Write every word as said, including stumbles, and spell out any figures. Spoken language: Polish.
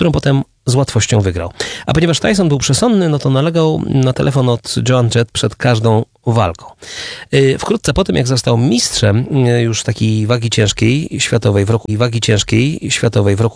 którą potem z łatwością wygrał. A ponieważ Tyson był przesądny, no to nalegał na telefon od Joan Jett przed każdą walką. Wkrótce po tym, jak został mistrzem już takiej wagi ciężkiej światowej w roku, wagi ciężkiej światowej w roku